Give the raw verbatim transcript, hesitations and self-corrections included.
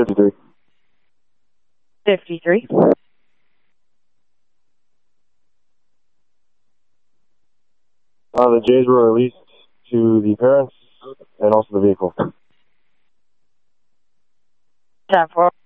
fifty-three. fifty-three. Uh, the Jays were released to the parents and also the vehicle. ten four.